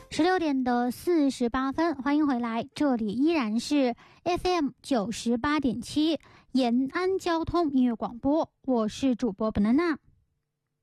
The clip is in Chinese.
16:48，欢迎回来，这里依然是 FM98.7 延安交通音乐广播，我是主播 banana。